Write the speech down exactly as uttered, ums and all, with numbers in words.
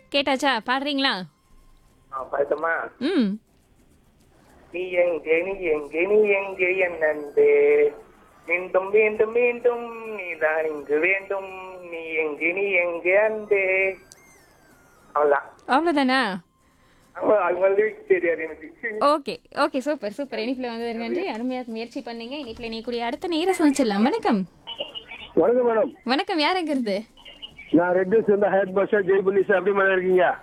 கேட்டாச்சா? பாடுறீங்களா? ஆ பாடட்டுமா? ம். நீ எங்கே நீ எங்கே நீ எங்கே என் அன்பே, மீண்டும் மீண்டும் மீண்டும் நீதான் இங்கு வேண்டும், நீ எங்கே நீ எங்கே அன்பே. அவ்வளவுதான். அவ்வளோதானா? ஆமா, அது வந்து தெரியாது எனக்கு. Okay okay super super. இனிப்பில் வந்து நன்றி. அருமையாக முயற்சி பண்ணீங்க. இனிப்பில் நீ கூடிய அடுத்த நேரம் சந்திச்சிடலாம். வணக்கம். வணக்கம் மேடம். வணக்கம். யார் எங்க இருந்து? நான் ரெட் சேர்ந்த ஹேட் பாஷா ஜெய்புல்லி சார். எப்படி மேடம் இருக்கீங்க?